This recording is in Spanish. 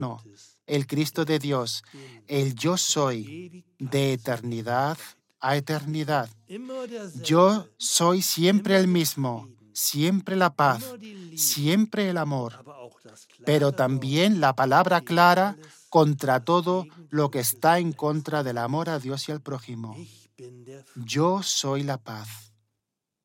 No, el Cristo de Dios, el yo soy de eternidad a eternidad. Yo soy siempre el mismo, siempre la paz, siempre el amor, pero también la palabra clara contra todo lo que está en contra del amor a Dios y al prójimo. Yo soy la paz.